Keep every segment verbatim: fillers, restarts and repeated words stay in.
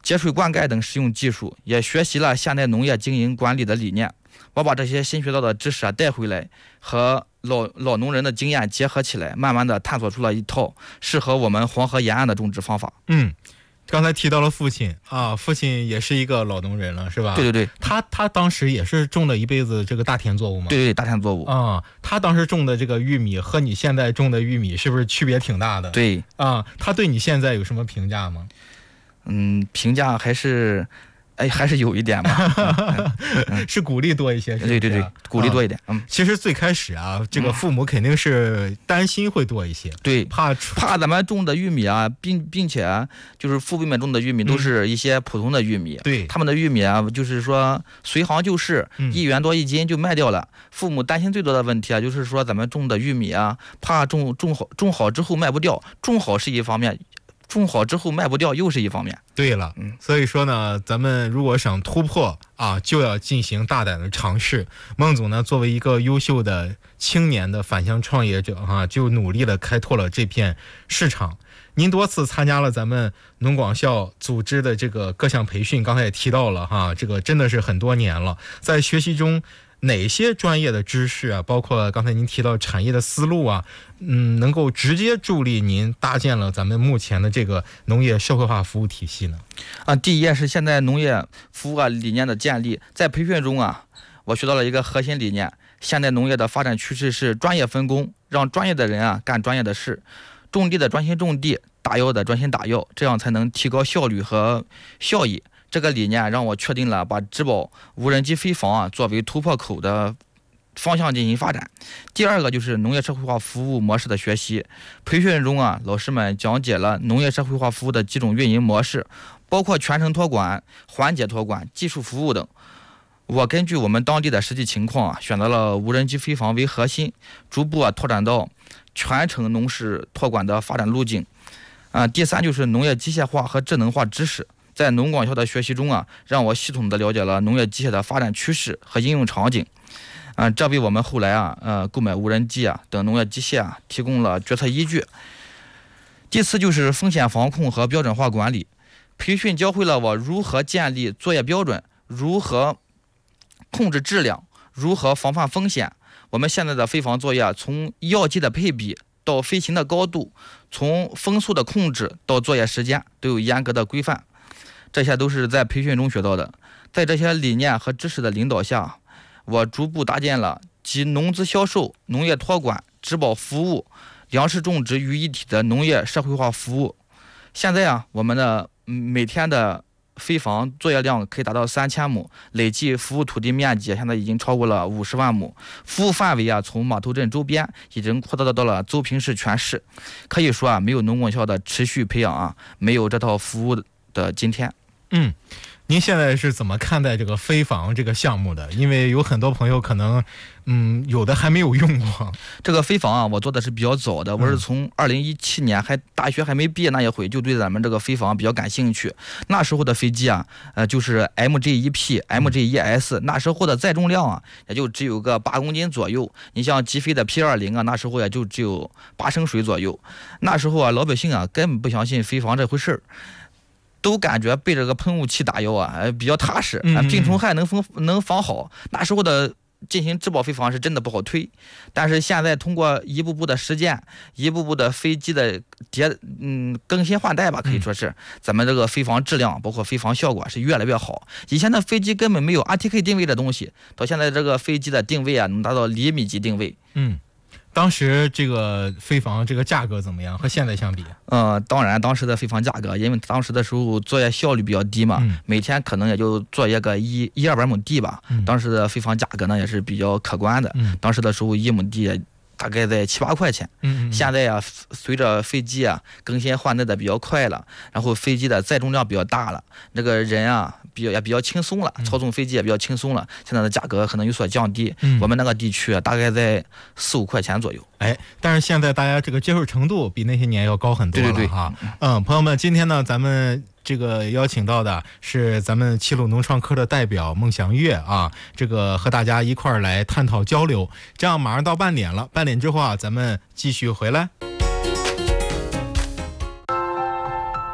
节水灌溉等实用技术，也学习了现代农业经营管理的理念。我把这些新学到的知识啊带回来，和老老农人的经验结合起来，慢慢的探索出了一套适合我们黄河沿岸的种植方法。 嗯，刚才提到了父亲啊，父亲也是一个老农人了，是吧？ 对对对， 他他当时也是种了一辈子这个大田作物吗？ 对对，大田作物啊，他当时种的这个玉米和你现在种的玉米是不是区别挺大的？ 对啊，他对你现在有什么评价吗？ 嗯，评价还是。哎，还是有一点吧， 嗯嗯、是鼓励多一些，是不是？ 对对对，鼓励多一点。嗯， 其实最开始啊，这个父母肯定是担心会多一些， 对， 怕怕咱们种的玉米啊，并并且就是父辈们种的玉米都是一些普通的玉米， 对、嗯， 他们的玉米啊，就是说随行就市， 嗯、 一元多一斤就卖掉了。父母担心最多的问题啊，就是说咱们种的玉米啊，怕种种好种好之后卖不掉，种好是一方面。种好之后卖不掉又是一方面。 对了，嗯，所以说呢，咱们如果想突破啊，就要进行大胆的尝试。孟总呢，作为一个优秀的青年的返乡创业者啊，就努力的开拓了这片市场。您多次参加了咱们农广校组织的这个各项培训，刚才也提到了哈，这个真的是很多年了，在学习中。哪些专业的知识啊，包括刚才您提到产业的思路啊，嗯，能够直接助力您搭建了咱们目前的这个农业社会化服务体系呢？ 啊，第一是现在农业服务啊理念的建立，在培训中啊，我学到了一个核心理念：现代农业的发展趋势是专业分工，让专业的人啊干专业的事，种地的专心种地，打药的专心打药，这样才能提高效率和效益。这个理念让我确定了把植保无人机飞防啊作为突破口的方向进行发展。第二个就是农业社会化服务模式的学习。培训中啊，老师们讲解了农业社会化服务的几种运营模式，包括全程托管、环节托管、技术服务等。我根据我们当地的实际情况啊，选择了无人机飞防为核心，逐步啊拓展到全程农事托管的发展路径。啊，第三就是农业机械化和智能化知识。在农广校的学习中啊，让我系统的了解了农业机械的发展趋势和应用场景，啊，这为我们后来啊，呃，购买无人机啊等农业机械啊提供了决策依据。第四就是风险防控和标准化管理，培训教会了我如何建立作业标准，如何控制质量，如何防范风险。我们现在的飞防作业，从药剂的配比到飞行的高度，从风速的控制到作业时间，都有严格的规范。这些都是在培训中学到的。在这些理念和知识的领导下，我逐步搭建了集农资销售、农业托管、植保服务、粮食种植于一体的农业社会化服务。现在啊，我们的每天的飞防作业量可以达到三千亩，累计服务土地面积现在已经超过了五十万亩，服务范围啊从码头镇周边已经扩大到了邹平市全市。可以说啊，没有农广校的持续培养啊，没有这套服务的今天。 嗯，您现在是怎么看待这个飞防这个项目的？因为有很多朋友可能，嗯，有的还没有用过。 这个飞防啊，我做的是比较早的，我是从二零一七年还大学还没毕业那一会就对咱们这个飞防比较感兴趣。那时候的飞机啊，呃，就是 M G 一 P、M G 一 S， 那时候的载重量啊，也就只有个八公斤左右。你像击飞的 P 二十 啊，那时候也就只有八升水左右。那时候啊，老百姓啊根本不相信飞防这回事儿。都感觉被这个喷雾器打药啊，比较踏实， 嗯嗯病虫害能防能防好。那时候的进行质保飞防是真的不好推，但是现在通过一步步的实践，一步步的飞机的迭嗯更新换代吧，可以说是咱们这个飞防质量包括飞防效果是越来越好。以前的飞机根本没有 R T K 定位的东西，到现在这个飞机的定位啊，能达到厘米级定位。 嗯。当时这个飞防这个价格怎么样？和现在相比？ 呃，当然，当时的飞防价格，因为当时的时候作业效率比较低嘛， 嗯、 每天可能也就作业个一一二百亩地吧。 嗯、 当时的飞防价格呢也是比较可观的。 嗯、 当时的时候一亩地大概在七八块钱。 嗯嗯、 现在啊，随着飞机啊更新换代的比较快了，然后飞机的载重量比较大了，这个人啊比较也比较轻松了，操纵飞机也比较轻松了。现在的价格可能有所降低。 嗯、 我们那个地区、啊、大概在四五块钱左右。 哎，但是现在大家这个接受程度比那些年要高很多了哈。 对对对， 嗯，朋友们，今天呢，咱们这个邀请到的是咱们齐鲁农创科的代表孟祥月啊，这个和大家一块儿来探讨交流。这样马上到半点了，半点之后啊，咱们继续回来。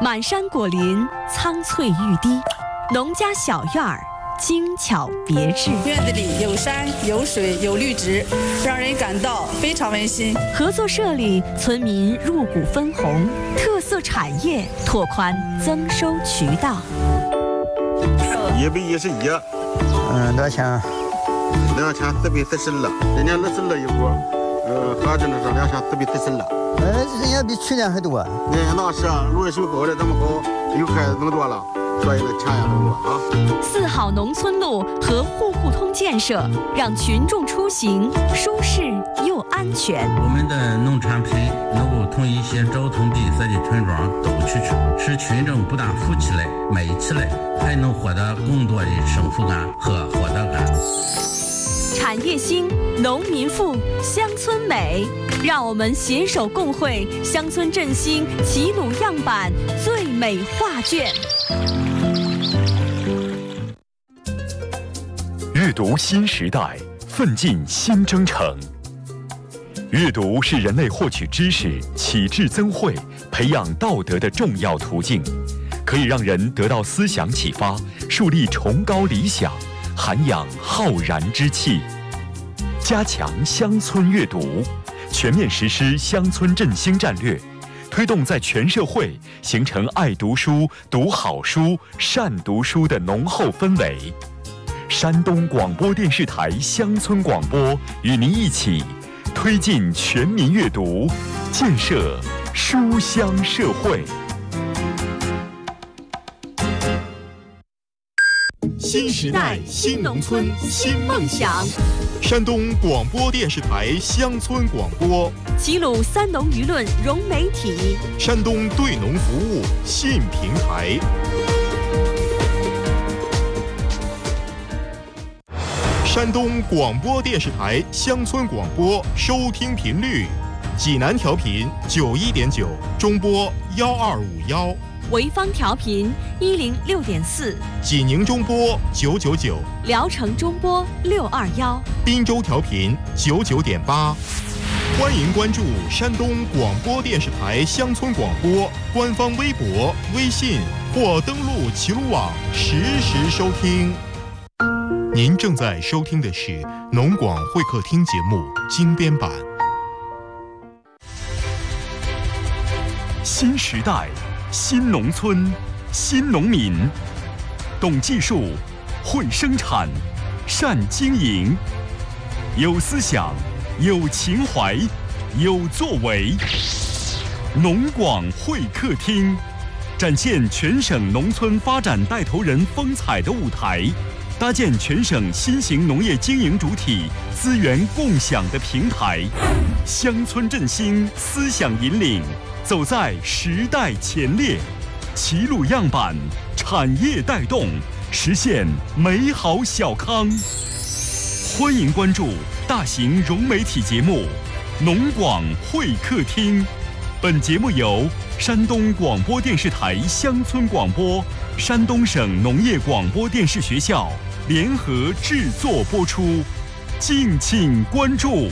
满山果林，苍翠欲滴，农家小院儿，精巧别致。 院子里有山有水有绿植，让人感到非常温馨。 合作社里，村民入股分红，特色产业拓宽增收渠道。 一百一十一， 嗯，多少钱？ 两千四百四十二，今年二十二一股，呃，合着呢是两千四百四十二。 呃，人家比去年还多。 那那是芦苇树高的这么高，又开这么多了。所以呢，钱也更多啊！ 四好农村路和户户通建设，让群众出行舒适又安全。 我们的农产品能够从一些交通闭塞的村庄走出去，使群众不但富起来、美起来，还能获得更多的幸福感和获得感。 产业兴，农民富，乡村美。让我们携手共绘乡村振兴齐鲁样板最美画卷。 阅读新时代，奋进新征程。阅读是人类获取知识、启智增慧、培养道德的重要途径，可以让人得到思想启发，树立崇高理想，涵养浩然之气。加强乡村阅读，全面实施乡村振兴战略，推动在全社会形成爱读书、读好书、善读书的浓厚氛围。山东广播电视台乡村广播与您一起推进全民阅读，建设书香社会。 新时代新农村新梦想。山东广播电视台乡村广播， 齐鲁三农舆论融媒体， 山东对农服务新平台。山东广播电视台乡村广播收听频率：济南调频九一点九，中波幺二五幺； 潍坊调频一零六点四， 济宁中波九九九， 聊城中波六二幺， 滨州调频九九点八。欢迎关注山东广播电视台乡村广播官方微博、微信或登录齐鲁网实时收听。您正在收听的是农广会客厅节目精编版。 新时代，新农村，新农民，懂技术，会生产，善经营，有思想，有情怀，有作为。农广会客厅，展现全省农村发展带头人风采的舞台，搭建全省新型农业经营主体资源共享的平台，乡村振兴思想引领，走在时代前列，齐鲁样板，产业带动，实现美好小康。欢迎关注大型融媒体节目《农广会客厅》，本节目由山东广播电视台乡村广播、山东省农业广播电视学校联合制作播出，敬请关注。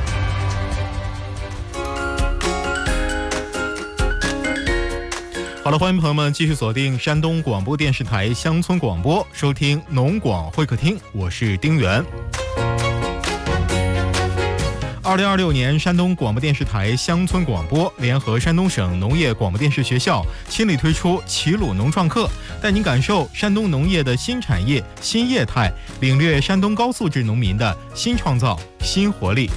好了，欢迎朋友们继续锁定山东广播电视台乡村广播，收听农广会客厅，我是丁元。二零二六年，山东广播电视台乡村广播联合山东省农业广播电视学校倾力推出齐鲁农创客，带您感受山东农业的新产业、新业态，领略山东高素质农民的新创造、新活力。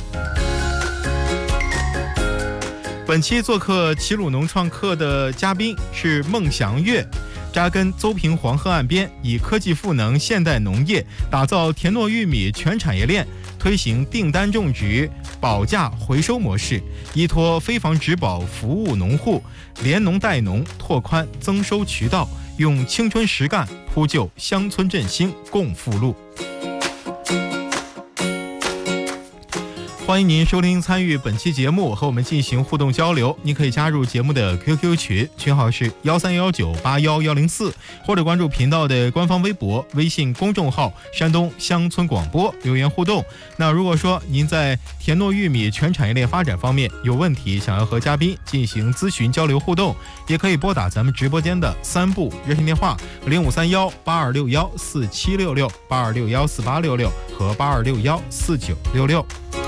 本期做客齐鲁农创客的嘉宾是孟祥月，扎根邹平黄河岸边，以科技赋能现代农业，打造田糯玉米全产业链，推行订单种植、保价回收模式，依托非房植保服务农户，联农带农，拓宽增收渠道，用青春实干铺就乡村振兴共富路。 欢迎您收听参与本期节目，和我们进行互动交流。您可以加入节目的 Q Q 群，群号是幺三幺九八幺幺零四，或者关注频道的官方微博、微信公众号山东乡村广播留言互动。那如果说您在田糯玉米全产业链发展方面有问题，想要和嘉宾进行咨询交流互动，也可以拨打咱们直播间的三部热线电话零五三幺八二六幺四七六六、八二六幺四八六六和八二六幺四九六六。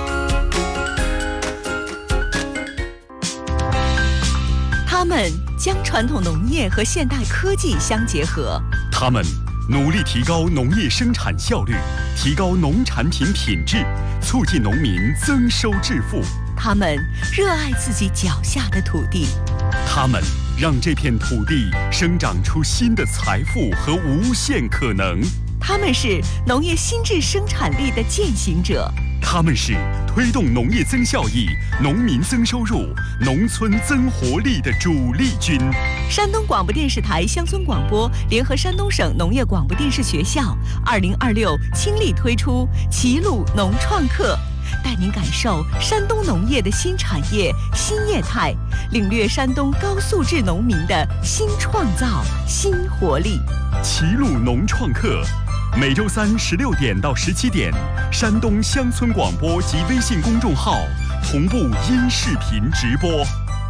他们将传统农业和现代科技相结合， 他们努力提高农业生产效率，提高农产品品质，促进农民增收致富。 他们热爱自己脚下的土地， 他们让这片土地生长出新的财富和无限可能。 他们是农业新质生产力的践行者， 他们是推动农业增效益、农民增收入、农村增活力的主力军。 山东广播电视台乡村广播联合山东省农业广播电视学校二零二六倾力推出齐鲁农创客，带您感受山东农业的新产业、新业态，领略山东高素质农民的新创造、新活力。 齐鲁农创客，每周三十六点到十七点，山东乡村广播及微信公众号同步音视频直播。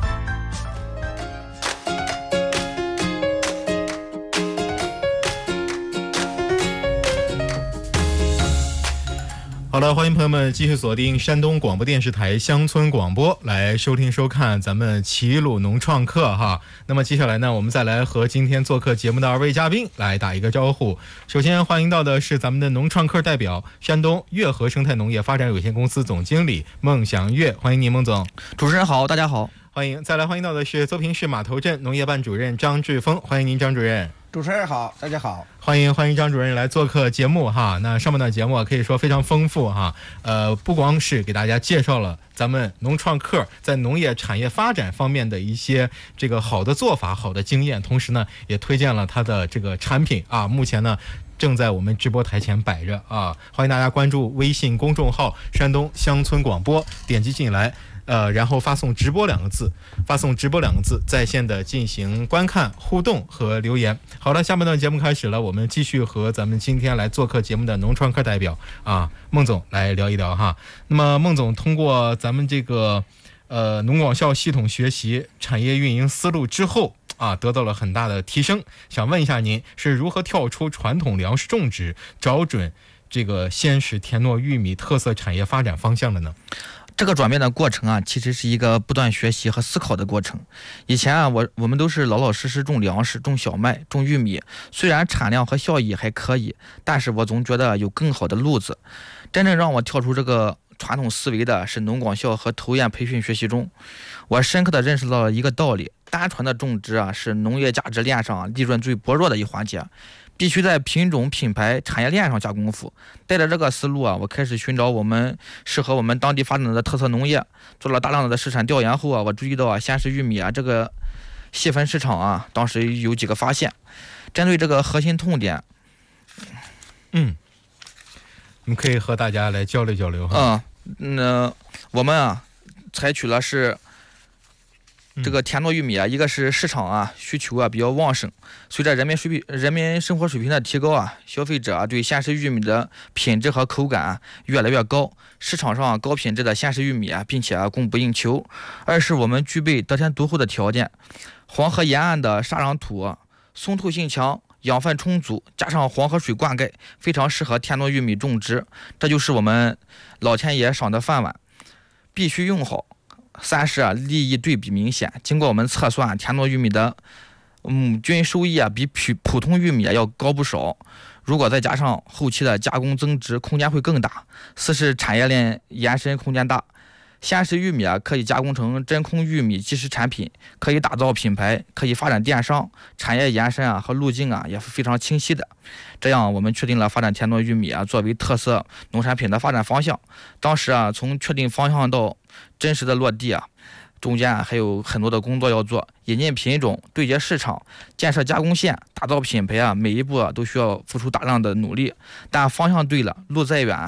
好了，欢迎朋友们继续锁定山东广播电视台乡村广播，来收听收看咱们齐鲁农创客哈。那么接下来呢，我们再来和今天做客节目的二位嘉宾来打一个招呼。首先欢迎到的是咱们的农创客代表，山东悦和生态农业发展有限公司总经理孟祥月，欢迎您孟总。 主持人好，大家好。 欢迎，再来欢迎到的是邹平市码头镇农业办主任张志峰，欢迎您张主任。 主持人好，大家好， 欢迎欢迎张主任来做客节目哈。那上半段节目可以说非常丰富哈，呃，不光是给大家介绍了咱们农创客在农业产业发展方面的一些这个好的做法、好的经验，同时呢，也推荐了它的这个产品啊。目前呢，正在我们直播台前摆着啊，欢迎大家关注微信公众号“山东乡村广播”，点击进来。呃，然后发送直播两个字，发送直播两个字，在线的进行观看、互动和留言。好了，下半段节目开始了，我们继续和咱们今天来做客节目的农创客代表啊，孟总来聊一聊哈。那么，孟总通过咱们这个呃农广校系统学习产业运营思路之后啊，得到了很大的提升。想问一下您是如何跳出传统粮食种植，找准这个鲜食田糯玉米特色产业发展方向的呢？ 这个转变的过程啊，其实是一个不断学习和思考的过程。以前啊，我我们都是老老实实种粮食、种小麦、种玉米，虽然产量和效益还可以，但是我总觉得有更好的路子。真正让我跳出这个传统思维的是农广校和投研培训学习中，我深刻的认识到了一个道理：单纯的种植啊，是农业价值链上利润最薄弱的一环节。必须在品种、品牌、产业链上下功夫。带着这个思路啊，我开始寻找我们适合我们当地发展的特色农业。做了大量的市场调研后啊，我注意到啊，鲜食玉米啊这个细分市场啊，当时有几个发现。针对这个核心痛点， 嗯，我们可以和大家来交流交流哈。 嗯，那我们啊，采取了是。这个田糯玉米啊，一个是市场啊需求啊比较旺盛，随着人民水平、人民生活水平的提高啊，消费者啊对鲜食玉米的品质和口感、啊、越来越高，市场上高品质的鲜食玉米啊，并且啊供不应求。二是我们具备得天独厚的条件，黄河沿岸的沙壤土，松透性强，养分充足，加上黄河水灌溉，非常适合田糯玉米种植，这就是我们老天爷赏的饭碗，必须用好。三是啊，利益对比明显。经过我们测算，田糯玉米的嗯均收益啊，比普普通玉米啊要高不少。如果再加上后期的加工增值，空间会更大。四是产业链延伸空间大。鲜食玉米啊，可以加工成真空玉米即食产品，可以打造品牌，可以发展电商，产业延伸啊和路径啊也是非常清晰的。这样，我们确定了发展田糯玉米啊作为特色农产品的发展方向。当时啊，从确定方向到真实的落地啊，中间还有很多的工作要做，引进品种、对接市场、建设加工线、打造品牌啊，每一步啊都需要付出大量的努力。但方向对了，路再远，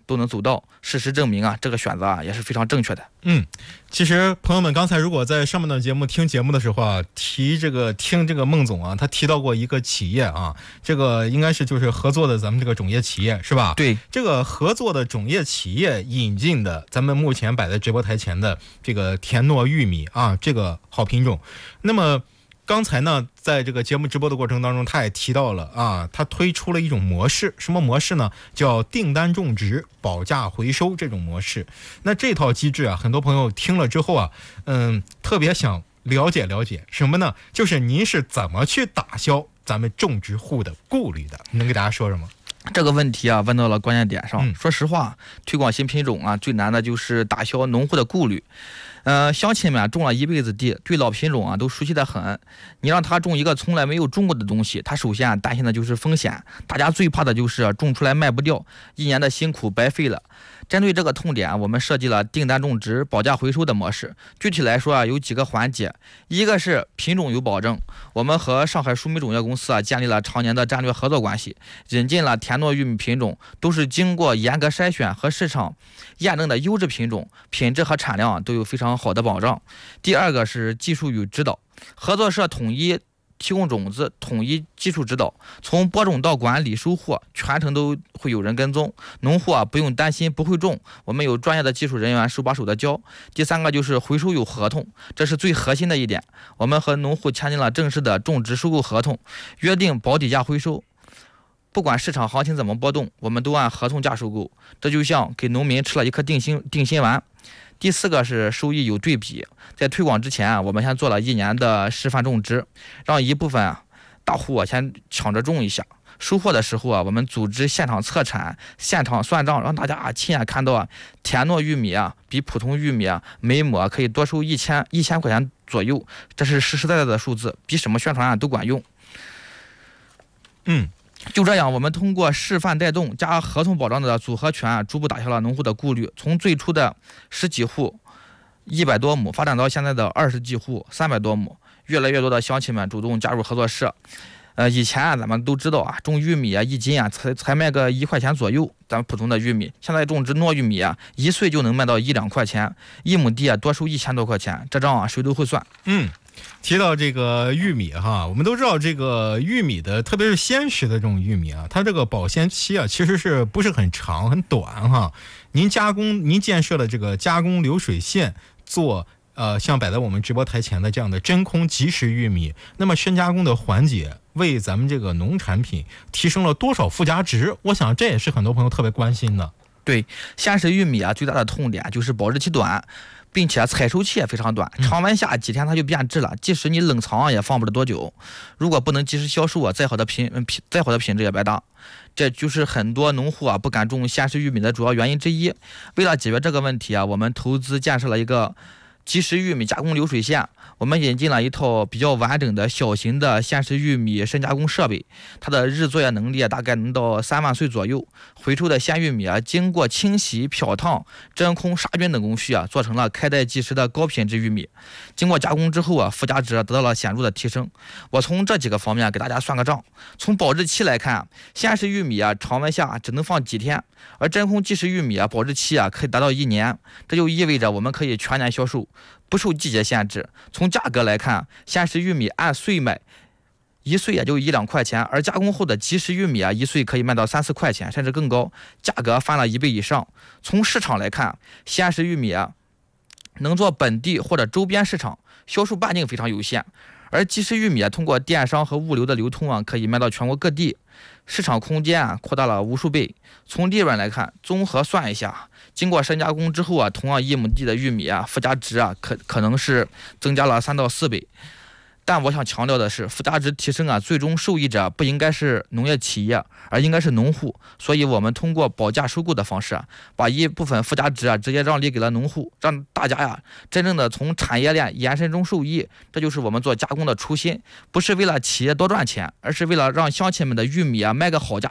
都能走到。事实证明啊，这个选择啊也是非常正确的。 嗯，其实朋友们刚才如果在上半段节目听节目的时候啊，提这个听这个孟总啊，他提到过一个企业啊，这个应该是就是合作的咱们这个种业企业是吧？ 对， 这个合作的种业企业引进的咱们目前摆在直播台前的这个田诺玉米啊，这个好品种。那么刚才呢，在这个节目直播的过程当中，他也提到了啊，他推出了一种模式，什么模式呢？叫订单种植、保价回收这种模式。那这套机制啊，很多朋友听了之后啊，嗯，特别想了解了解什么呢？就是您是怎么去打消咱们种植户的顾虑的？你能给大家说说吗？ 这个问题啊，问到了关键点上。 嗯、 说实话，推广新品种啊，最难的就是打消农户的顾虑。呃，乡亲们种了一辈子地，对老品种啊都熟悉得很。你让他种一个从来没有种过的东西，他首先、啊、担心的就是风险。大家最怕的就是种出来卖不掉，一年的辛苦白费了。针对这个痛点，我们设计了订单种植、保价回收的模式。具体来说啊，有几个环节。一个是品种有保证，我们和上海舒美种业公司啊建立了常年的战略合作关系，引进了田诺玉米品种，都是经过严格筛选和市场验证的优质品种，品质和产量都有非常好的保障。第二个是技术与指导，合作社统一提供种子，统一技术指导，从播种到管理收获全程都会有人跟踪，农户啊不用担心不会种，我们有专业的技术人员手把手的教。第三个就是回收有合同，这是最核心的一点，我们和农户签订了正式的种植收购合同，约定保底价回收，不管市场行情怎么波动，我们都按合同价收购，这就像给农民吃了一颗定心定心丸。第四个是收益有对比，在推广之前啊，我们先做了一年的示范种植，让一部分啊大户啊先抢着种一下。收获的时候啊，我们组织现场测产、现场算账，让大家啊亲眼看到啊田诺玉米啊比普通玉米啊每亩可以多收一千一千块钱左右，这是实实在在的数字，比什么宣传啊都管用。 嗯。 就这样，我们通过示范带动加合同保障的组合拳、啊，逐步打消了农户的顾虑。从最初的十几户、一百多亩，发展到现在的二十几户、三百多亩，越来越多的乡亲们主动加入合作社。呃，以前啊，咱们都知道啊，种玉米啊，一斤啊才才卖个一块钱左右，咱们普通的玉米。现在种植糯玉米啊，一岁就能卖到一两块钱，一亩地啊多收一千多块钱，这账啊谁都会算。 嗯。提到这个玉米哈，我们都知道这个玉米的，特别是鲜食的这种玉米啊，它这个保鲜期啊，其实是不是很长很短哈。您加工，您建设了这个加工流水线，做呃像摆在我们直播台前的这样的真空即食玉米，那么深加工的环节为咱们这个农产品提升了多少附加值？我想这也是很多朋友特别关心的。 对，鲜食玉米啊，最大的痛点就是保质期短，并且采收期也非常短，常温下几天它就变质了，即使你冷藏也放不了多久。如果不能及时销售啊，再好的品品再好的品质也白搭。这就是很多农户啊不敢种鲜食玉米的主要原因之一。为了解决这个问题啊，我们投资建设了一个即食玉米加工流水线，我们引进了一套比较完整的小型的鲜食玉米深加工设备，它的日作业能力大概能到三万岁左右。回收的鲜玉米啊，经过清洗、漂烫、真空、杀菌等工序啊，做成了开袋即食的高品质玉米。经过加工之后啊，附加值得到了显著的提升。我从这几个方面给大家算个账。从保质期来看，鲜食玉米啊，常温下只能放几天，而真空即食玉米啊，保质期啊可以达到一年。这就意味着我们可以全年销售，不受季节限制。从价格来看，鲜食玉米按岁卖，一岁也就一两块钱，而加工后的即食玉米啊，一岁可以卖到三四块钱，甚至更高，价格翻了一倍以上。从市场来看，鲜食玉米啊，能做本地或者周边市场，销售半径非常有限。而即食玉米啊，通过电商和物流的流通啊，可以卖到全国各地，市场空间啊扩大了无数倍。从利润来看，综合算一下，经过深加工之后啊，同样一亩地的玉米啊，附加值啊可可能是增加了三到四倍。但我想强调的是，附加值提升啊，最终受益者不应该是农业企业，而应该是农户。所以我们通过保价收购的方式啊，把一部分附加值啊直接让利给了农户，让大家呀真正的从产业链延伸中受益。这就是我们做加工的初心，不是为了企业多赚钱，而是为了让乡亲们的玉米啊卖个好价钱。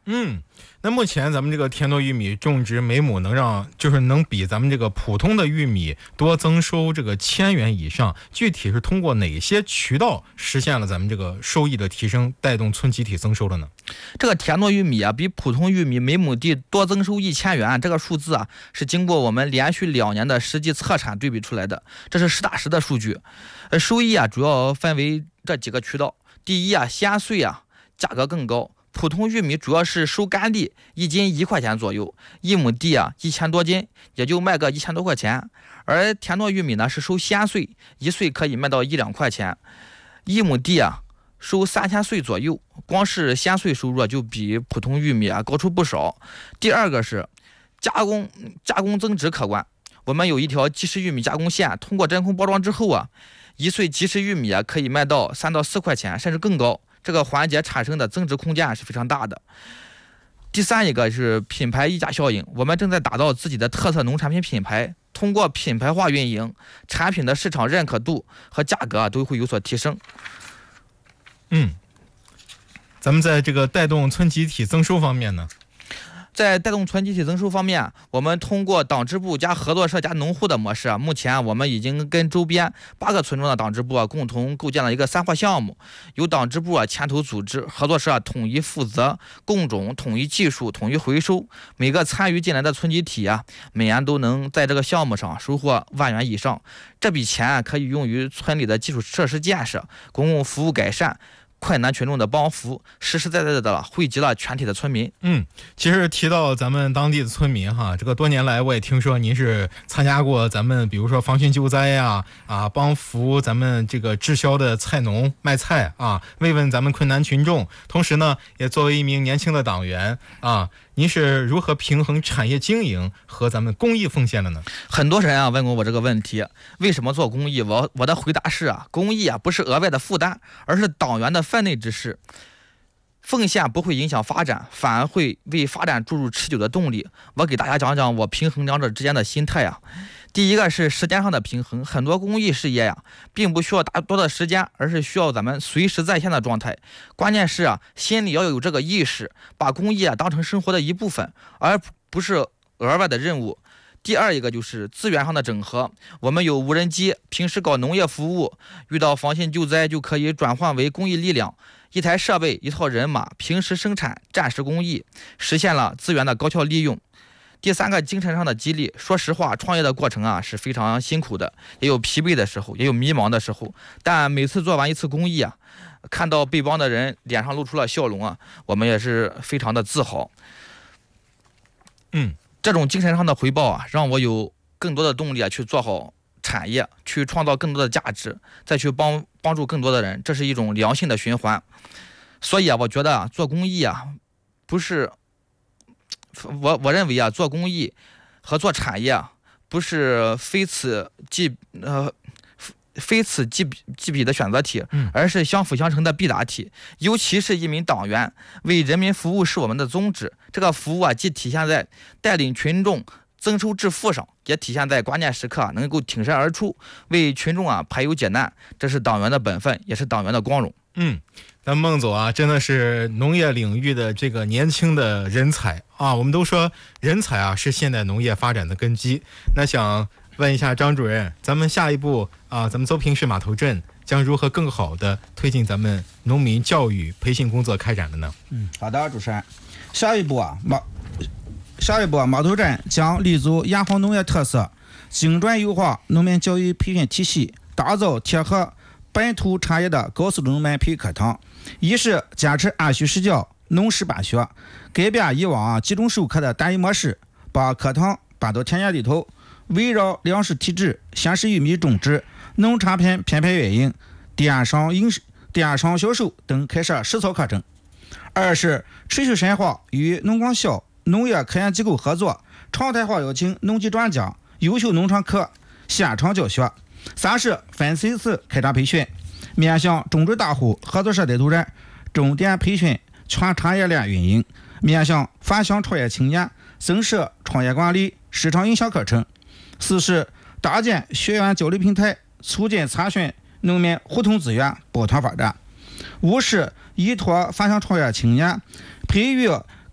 嗯，那目前咱们这个田螺玉米种植每亩能让就是能比咱们这个普通的玉米多增收这个千元以上，具体是通过哪些渠道实现了咱们这个收益的提升，带动村集体增收的呢？ 这个田螺玉米啊，比普通玉米每亩地多增收一千元，这个数字啊是经过我们连续两年的实际测产对比出来的，这是实打实的数据。呃，收益啊主要分为这几个渠道。第一啊，鲜穗啊价格更高。普通玉米主要是收干粒，一斤一块钱左右，一亩地啊一千多斤，也就卖个一千多块钱。而田螺玉米呢是收鲜穗，一穗可以卖到一两块钱，一亩地啊收三千穗左右，光是鲜穗收入就比普通玉米啊高出不少。第二个是加工，加工增值可观。我们有一条即食玉米加工线，通过真空包装之后啊，一穗即食玉米啊可以卖到三到四块钱，甚至更高。这个环节产生的增值空间是非常大的。第三一个是品牌溢价效应，我们正在打造自己的特色农产品品牌，通过品牌化运营，产品的市场认可度和价格啊都会有所提升。 嗯，咱们在这个带动村集体增收方面呢？ 在带动村集体增收方面，我们通过党支部加合作社加农户的模式，目前我们已经跟周边八个村庄的党支部啊共同构建了一个三化项目，由党支部啊牵头组织，合作社啊统一负责供种、统一技术、统一回收。每个参与进来的村集体啊，每年都能在这个项目上收获万元以上。这笔钱啊可以用于村里的基础设施建设、公共服务改善、困难群众的帮扶，实实在在的惠及了全体的村民。 嗯，其实提到咱们当地的村民哈，这个多年来我也听说您是参加过咱们比如说防汛救灾呀，啊，帮扶咱们这个滞销的菜农卖菜啊，慰问咱们困难群众，同时呢，也作为一名年轻的党员啊，您是如何平衡产业经营和咱们公益奉献的呢？ 很多人啊问过我这个问题，为什么做公益？我我的回答是啊，公益啊不是额外的负担，而是党员的分内之事。奉献不会影响发展，反而会为发展注入持久的动力。我给大家讲讲我平衡两者之间的心态啊。第一个是时间上的平衡，很多公益事业呀、啊，并不需要大多的时间，而是需要咱们随时在线的状态。关键是啊，心里要有这个意识，把公益啊当成生活的一部分，而不是额外的任务。第二一个就是资源上的整合，我们有无人机，平时搞农业服务，遇到防汛救灾就可以转换为公益力量，一台设备一套人马，平时生产战时公益，实现了资源的高效利用。第三个精神上的激励，说实话，创业的过程啊是非常辛苦的，也有疲惫的时候，也有迷茫的时候，但每次做完一次公益啊，看到被帮的人脸上露出了笑容啊，我们也是非常的自豪。 嗯。 这种精神上的回报啊，让我有更多的动力啊，去做好产业，去创造更多的价值，再去帮帮助更多的人，这是一种良性的循环。所以啊，我觉得啊，做公益啊，不是我我认为啊，做公益和做产业啊，不是非此即呃。非此即彼即彼的选择题，而是相辅相成的必答题。尤其是一名党员，为人民服务是我们的宗旨。这个服务啊，既体现在带领群众增收致富上，也体现在关键时刻、啊、能够挺身而出，为群众啊排忧解难。这是党员的本分，也是党员的光荣。 嗯，咱孟总啊，真的是农业领域的这个年轻的人才啊。我们都说人才啊是现代农业发展的根基。那想问一下张主任，咱们下一步啊，咱们邹平市码头镇将如何更好的推进咱们农民教育培训工作开展的呢？ 嗯，好的，主持人。下一步啊，码下一步啊，码头镇将立足沿海农业特色，精准优化农民教育培训体系，打造贴合本土产业的高速农民培育课堂。一是坚持按需实教、农实办学，改变以往啊集中授课的单一模式，把课堂搬到田野里头。围绕粮食体制、鲜食玉米种植、农产品品牌运营、电商营电商销售等开设实操课程。二是持续深化与农广校、农业科研机构合作，常态化邀请农技专家、优秀农创客现场教学。三是分层次开展培训，面向种植大户、合作社带头人，重点培训全产业链运营；面向返乡创业青年，增设创业管理、市场营销课程。四是搭建学员交流平台，促进参训农民互通资源，抱团发展。五是依托返乡创业青年，培育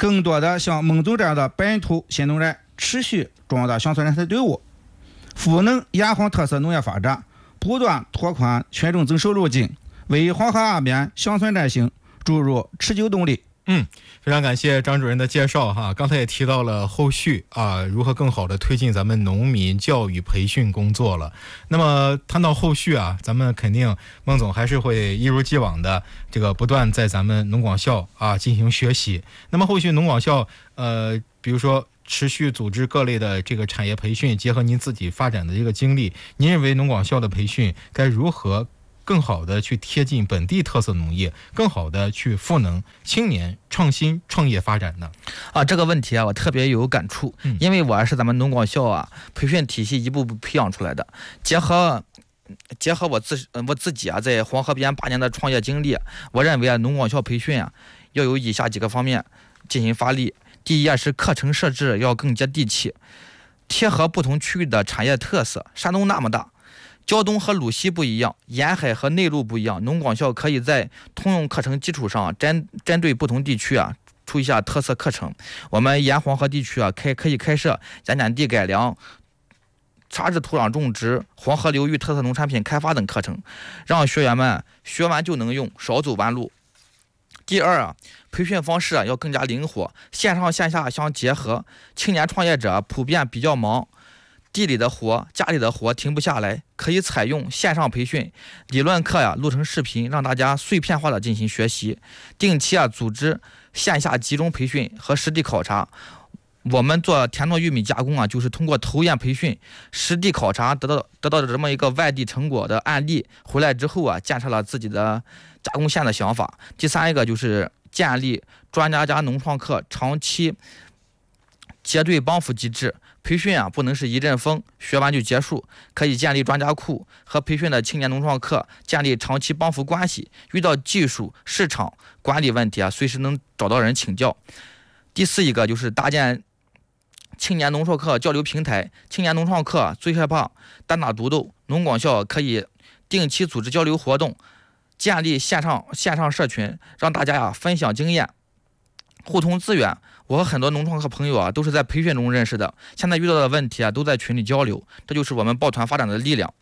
更多的像孟总这样的本土新农人持续壮大乡村人才队伍，赋能沿黄特色农业发展，不断拓宽群众增收路径，为黄河岸边乡村振兴注入持久动力。 嗯，非常感谢张主任的介绍哈。刚才也提到了后续啊，如何更好的推进咱们农民教育培训工作了。那么谈到后续啊，咱们肯定孟总还是会一如既往的这个不断在咱们农广校啊进行学习。那么后续农广校呃，比如说持续组织各类的这个产业培训，结合您自己发展的这个经历，您认为农广校的培训该如何更好的去贴近本地特色农业，更好的去赋能青年创新创业发展呢？ 啊，这个问题啊，我特别有感触， 嗯、 因为我是咱们农广校啊培训体系一步步培养出来的，结合结合我自我自己啊在黄河边八年的创业经历，我认为啊农广校培训啊要有以下几个方面进行发力。第一啊是课程设置要更接地气，贴合不同区域的产业特色。山东那么大，胶东和鲁西不一样，沿海和内陆不一样，农广校可以在通用课程基础上针针对不同地区啊出一下特色课程。我们沿黄河地区啊开可以开设盐碱地改良、茶质土壤种植、黄河流域特色农产品开发等课程，让学员们学完就能用，少走弯路。第二啊，培训方式啊要更加灵活，线上线下相结合。青年创业者普遍比较忙，地里的活、家里的活停不下来，可以采用线上培训，理论课呀录成视频，让大家碎片化的进行学习。定期啊组织线下集中培训和实地考察。我们做田糯玉米加工啊，就是通过投研培训、实地考察得到得到的这么一个外地成果的案例，回来之后啊，建设了自己的加工线的想法。第三一个就是建立专家加农创客长期结对帮扶机制。培训啊不能是一阵风，学完就结束，可以建立专家库，和培训的青年农创客建立长期帮扶关系。遇到技术、市场、管理问题啊，随时能找到人请教。第四一个就是搭建青年农创客交流平台。青年农创客最害怕单打独斗，农广校可以定期组织交流活动，建立线上线上社群，让大家呀分享经验，互通资源。我和很多农创客朋友啊都是在培训中认识的，现在遇到的问题啊都在群里交流，这就是我们抱团发展的力量。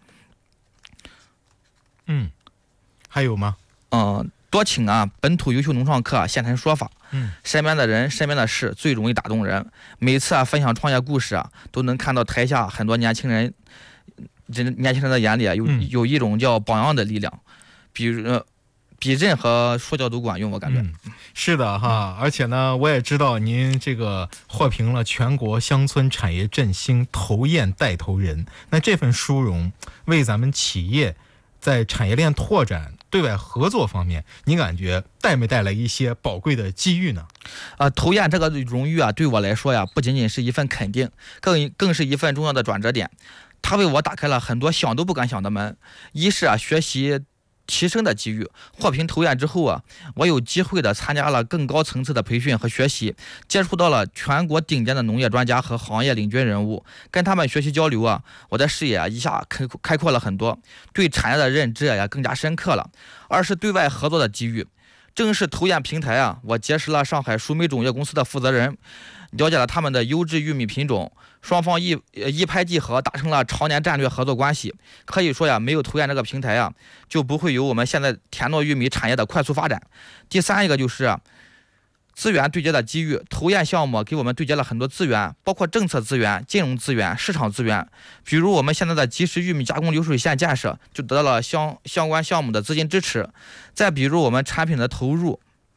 嗯，还有吗？ 嗯、呃，多请啊本土优秀农创客啊现身说法。 嗯， 身边的人、身边的事最容易打动人。每次啊分享创业故事啊，都能看到台下很多年轻人，这年轻人的眼里啊有、嗯、有一种叫榜样的力量，比如。呃比任何说教都管用，我感觉、 嗯、是的哈。而且呢，我也知道您这个获评了全国乡村产业振兴头雁带头人。那这份殊荣为咱们企业在产业链拓展、对外合作方面，您感觉带没带来一些宝贵的机遇呢？ 啊、呃，头雁这个荣誉啊，对我来说呀，不仅仅是一份肯定，更更是一份重要的转折点。它为我打开了很多想都不敢想的门。一是啊，学习提升的机遇。获评头雁之后啊，我有机会的参加了更高层次的培训和学习，接触到了全国顶尖的农业专家和行业领军人物，跟他们学习交流啊，我的视野啊一下开开阔了很多，对产业的认知也更加深刻了。二是对外合作的机遇，正是头雁平台啊，我结识了上海熟美种业公司的负责人，了解了他们的优质玉米品种，双方一一拍即合，达成了常年战略合作关系。可以说呀，没有头雁这个平台啊，就不会有我们现在田糯玉米产业的快速发展。第三一个就是啊，资源对接的机遇，头雁项目给我们对接了很多资源，包括政策资源、金融资源、市场资源。比如我们现在的即食玉米加工流水线建设，就得到了相相关项目的资金支持。再比如我们产品的投入，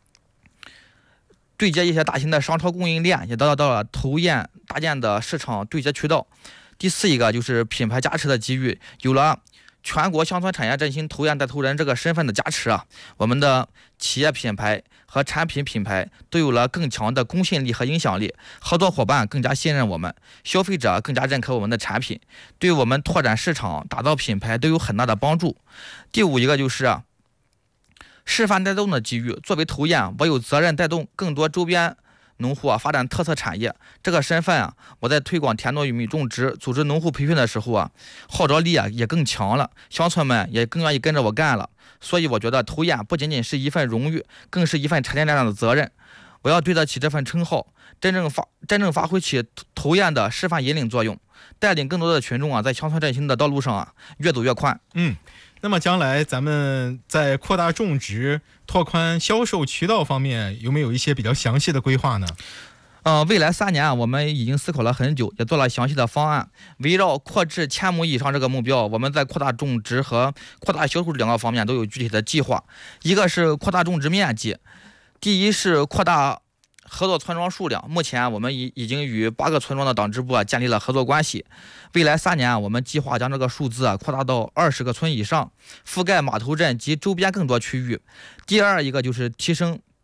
对接一些大型的商超供应链，也得到了头雁搭建的市场对接渠道。第四一个就是品牌加持的机遇，有了全国乡村产业振兴头雁带头人这个身份的加持啊，我们的企业品牌和产品品牌都有了更强的公信力和影响力，合作伙伴更加信任我们，消费者更加认可我们的产品，对我们拓展市场、打造品牌都有很大的帮助。第五一个就是啊，示范带动的机遇，作为头雁，我有责任带动更多周边农户啊发展特色产业。这个身份啊，我在推广田糯玉米种植、组织农户培训的时候啊，号召力啊也更强了，乡村们也更愿意跟着我干了。所以我觉得头雁不仅仅是一份荣誉，更是一份产业链上的责任。 我要对得起这份称号，真正发真正发挥起头雁的示范引领作用，带领更多的群众啊，在乡村振兴的道路上啊，越走越宽。 嗯，那么将来咱们在扩大种植、拓宽销售渠道方面，有没有一些比较详细的规划呢？ 呃，未来三年啊，我们已经思考了很久，也做了详细的方案。围绕扩至千亩以上这个目标，我们在扩大种植和扩大销售两个方面都有具体的计划。一个是扩大种植面积，第一是扩大合作村庄数量。目前我们已已经与八个村庄的党支部啊建立了合作关系。未来三年，我们计划将这个数字啊扩大到二十个村以上，覆盖码头镇及周边更多区域。第二一个就是提升